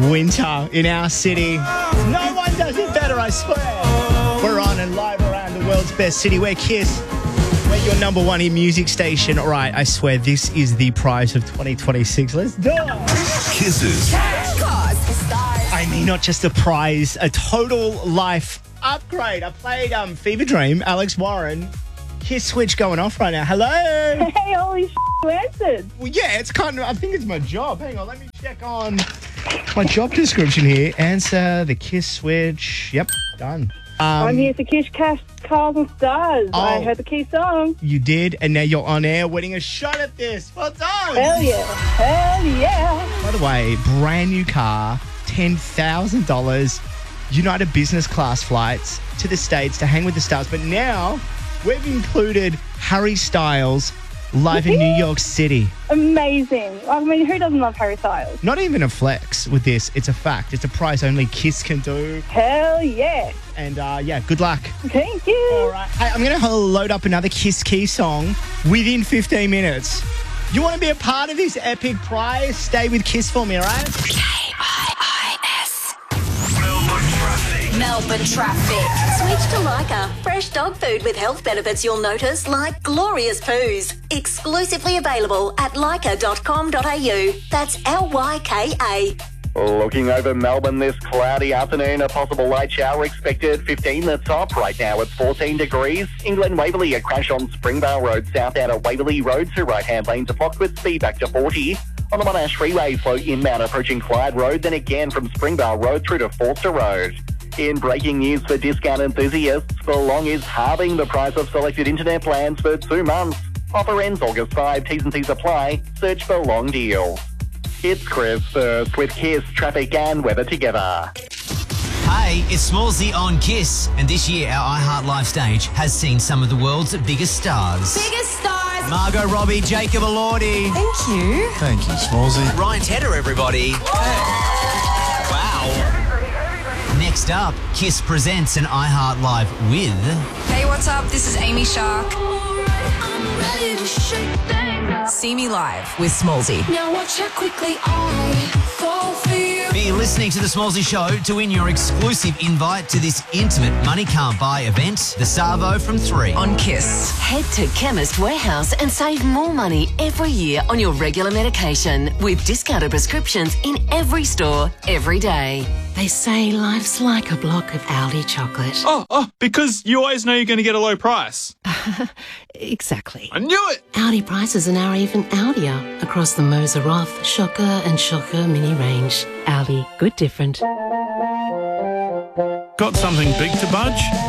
winter in our city. No one does it better, I swear. We're on and live around the world's best city. We're Kiss. We're your number one in music station. All right, I swear this is the prize of 2026. Let's do it. Kisses. I mean, not just a prize, a total life upgrade. I played Fever Dream, Alex Warren. Kiss switch going off right now. Hello. Hey, holy shit, you answered. Well, yeah, it's kind of, I think it's my job. Hang on, let me check on my job description here. Answer the Kiss switch. Yep, done. I'm here to Kiss Cash, Cars and Stars. I heard the key song. You did, and now you're on air winning a shot at this. Well done. Hell yeah. Hell yeah. By the way, brand new car, $10,000, United business class flights to the States to hang with the stars. But now we've included Harry Styles live in New York City. Amazing. I mean, who doesn't love Harry Styles? Not even a flex with this. It's a fact. It's a prize only Kiss can do. Hell yeah. And yeah, good luck. Thank you. All right. Hey, I'm going to load up another Kiss Key song within 15 minutes. You want to be a part of this epic prize? Stay with Kiss for me, all right? KIIS. Melbourne traffic. Switch to Lyca. Fresh dog food with health benefits you'll notice, like glorious poos. Exclusively available at lyca.com.au. That's LYKA. Looking over Melbourne this cloudy afternoon, a possible light shower expected. 15 the top. Right now it's 14 degrees. England Waverley, a crash on Springvale Road south out of Waverley Road to right-hand lanes are blocked with speed back to 40. On the Monash Freeway, flow inbound approaching Clyde Road, then again from Springvale Road through to Forster Road. In breaking news for discount enthusiasts, Belong is halving the price of selected internet plans for 2 months. Offer ends August 5. T's and C's apply. Search for Long Deals. It's Chris first with Kiss, traffic and weather together. Hey, it's Smallsy on Kiss, and this year our iHeart Live stage has seen some of the world's biggest stars. Biggest stars. Margot Robbie, Jacob Elordi. Thank you. Thank you, Smallsy. Ryan Tedder, everybody. Wow. Next up, Kiss presents an iHeart Live with... Hey, what's up? This is Amy Shark. See me live with Smallsy. Now watch how quickly I fall for you. Be listening to The Smallsy Show to win your exclusive invite to this intimate Money Can't Buy event, the Savo from 3. On Kiss. Head to Chemist Warehouse and save more money every year on your regular medication with discounted prescriptions in every store, every day. They say life's like a block of Aldi chocolate. Oh, because you always know you're going to get a low price. Exactly. I knew it! Aldi prices are now even Aldier across the Moser Roth, Shocker and Shocker mini range. Aldi, good different. Got something big to budge?